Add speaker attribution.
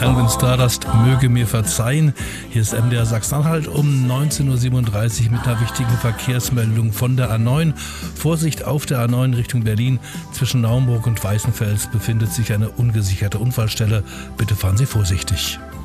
Speaker 1: Alvin Stardust möge mir verzeihen. Hier ist MDR Sachsen-Anhalt um 19.37 Uhr mit einer wichtigen Verkehrsmeldung von der A9. Vorsicht auf der A9 Richtung Berlin. Zwischen Naumburg und Weißenfels befindet sich eine ungesicherte Unfallstelle. Bitte fahren Sie vorsichtig.